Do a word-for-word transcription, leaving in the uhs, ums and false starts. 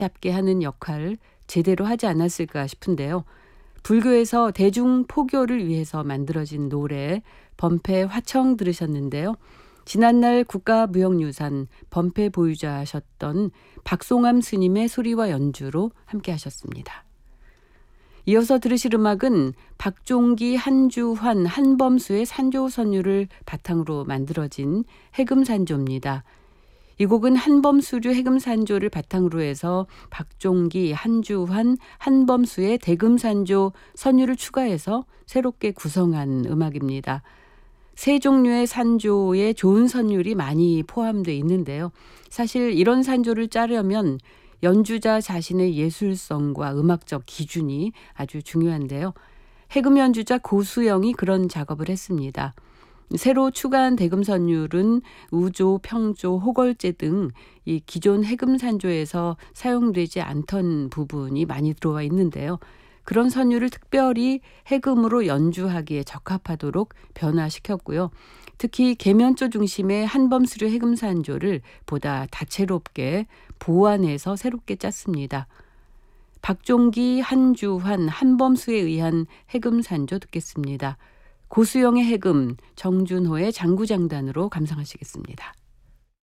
답게 하는 역할 제대로 하지 않았을까 싶은데요. 불교에서 대중 포교를 위해서 만들어진 노래 범패 화청 들으셨는데요. 지난날 국가무형유산 범패 보유자셨던 박송암 스님의 소리와 연주로 함께 하셨습니다. 이어서 들으실 음악은 박종기, 한주환, 한범수의 산조선율을 바탕으로 만들어진 해금산조입니다. 이 곡은 한범수류 해금산조를 바탕으로 해서 박종기, 한주환, 한범수의 대금산조 선율을 추가해서 새롭게 구성한 음악입니다. 세 종류의 산조에 좋은 선율이 많이 포함되어 있는데요. 사실 이런 산조를 짜려면 연주자 자신의 예술성과 음악적 기준이 아주 중요한데요. 해금 연주자 고수영이 그런 작업을 했습니다. 새로 추가한 대금선율은 우조, 평조, 호걸제 등 이 기존 해금산조에서 사용되지 않던 부분이 많이 들어와 있는데요. 그런 선율을 특별히 해금으로 연주하기에 적합하도록 변화시켰고요. 특히 계면조 중심의 한범수류 해금산조를 보다 다채롭게 보완해서 새롭게 짰습니다. 박종기, 한주환, 한범수에 의한 해금산조 듣겠습니다. 고수영의 해금, 정준호의 장구장단으로 감상하시겠습니다.